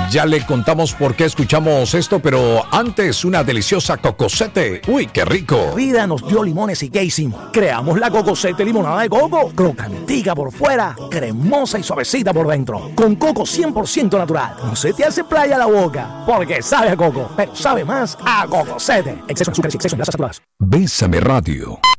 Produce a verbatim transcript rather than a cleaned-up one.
Ya le contamos por qué escuchamos esto, pero antes una deliciosa cocosete. ¡Uy, qué rico! La vida nos dio limones y ¿qué hicimos? Creamos la cocosete limonada de coco. Crocantica por fuera, cremosa y suavecita por dentro. Con coco cien por ciento natural. No se te hace playa la boca, porque sabe a coco, pero sabe más a cocosete. Exceso en azúcar y exceso en grasas saturadas. Bésame Radio.